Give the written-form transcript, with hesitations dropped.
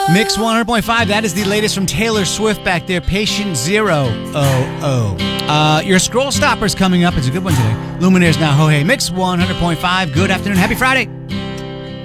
Mix 100.5, that is the latest from Taylor Swift back there, Patient Zero. Your scroll stopper's coming up. It's a good one today. Lumineers now, ho hey. Mix 100.5, good afternoon. Happy Friday.